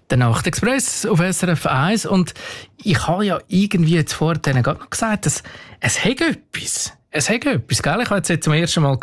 Der Nachtexpress auf SRF 1 und ich habe ja irgendwie jetzt vorhin gerade noch gesagt, dass es hat etwas. Es hat etwas, gell? Ich habe jetzt zum ersten Mal